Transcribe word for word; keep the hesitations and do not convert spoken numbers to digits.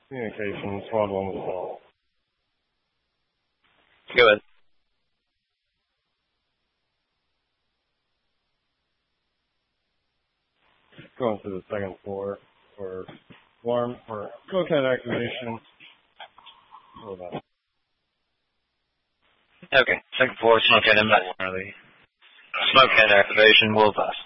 Communications, squad one was called. Go ahead. Going to the second floor for alarm for cocaine activation. Hold on. Okay, second floor, smoke and inbound. Smoke and activation will pass.